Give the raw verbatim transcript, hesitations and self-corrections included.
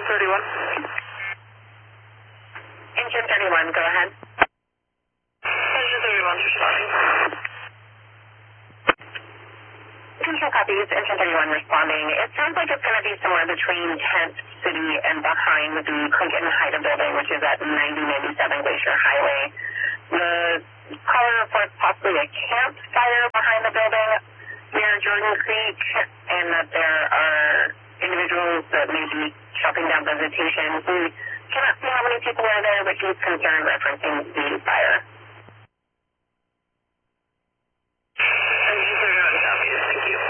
thirty-one. Engine thirty-one, go ahead. Engine thirty-one, responding. Control copies, Engine thirty-one responding. It sounds like it's going to be somewhere between tenth City and behind the Clinton Haida building, which is at ninety ninety-seven Glacier Highway. The caller reports possibly a campfire behind the building near Jordan Creek, and that there are individuals that may be chopping down vegetation. We cannot see how many people are there, but he's concerned referencing the fire.